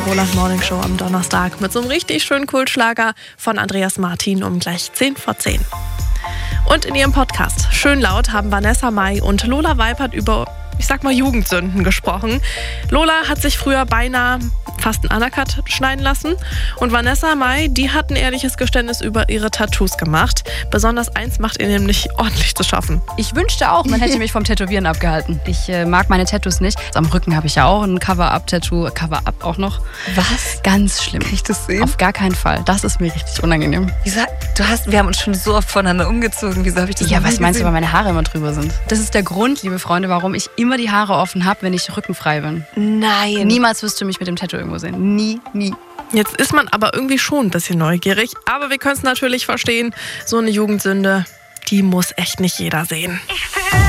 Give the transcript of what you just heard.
Roland Morning Show am Donnerstag mit so einem richtig schönen Kultschlager von Andreas Martin um gleich 10:10. Und in ihrem Podcast Schön laut haben Vanessa Mai und Lola Weipert über, ich sag mal, Jugendsünden gesprochen. Lola hat sich früher beinahe fast einen Undercut schneiden lassen. Und Vanessa Mai, die hat ein ehrliches Geständnis über ihre Tattoos gemacht. Besonders eins macht ihr nämlich ordentlich zu schaffen. Ich wünschte auch, man hätte mich vom Tätowieren abgehalten. Ich mag meine Tattoos nicht. Also am Rücken habe ich ja auch ein Cover-Up-Tattoo. Cover-Up auch noch. Was? Ganz schlimm. Kann ich das sehen? Auf gar keinen Fall. Das ist mir richtig unangenehm. Wieso, wir haben uns schon so oft voneinander umgezogen. Wieso habe ich das Ja, noch nie was meinst du, gesehen? weil meine Haare immer drüber sind? Das ist der Grund, liebe Freunde, warum ich immer die Haare offen habe, wenn ich rückenfrei bin. Nein. Niemals wirst du mich mit dem Tattoo irgendwo sehen. Nie. Jetzt ist man aber irgendwie schon ein bisschen neugierig. Aber wir können es natürlich verstehen, so eine Jugendsünde, die muss echt nicht jeder sehen.